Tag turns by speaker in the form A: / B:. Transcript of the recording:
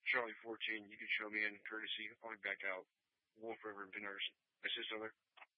A: Charlie 14, you can show me in courtesy. I'll be back out. Wolf River and Ben Anderson. I still there.